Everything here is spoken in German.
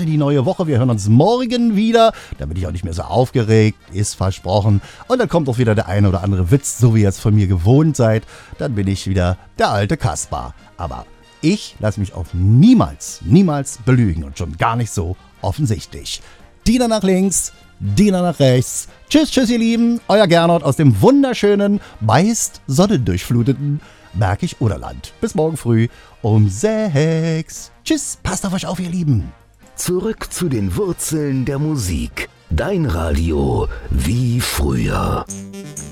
in die neue Woche. Wir hören uns morgen wieder. Da bin ich auch nicht mehr so aufgeregt. Ist versprochen. Und dann kommt auch wieder der eine oder andere Witz, so wie ihr es von mir gewohnt seid. Dann bin ich wieder der alte Kaspar. Aber ich lasse mich auf niemals belügen und schon gar nicht so offensichtlich. Diener nach links, Diener nach rechts. Tschüss, ihr Lieben. Euer Gernot aus dem wunderschönen, meist sonnendurchfluteten Märkisch-Oderland. Bis morgen früh um 6. Tschüss, passt auf euch auf, ihr Lieben. Zurück zu den Wurzeln der Musik. Dein Radio wie früher.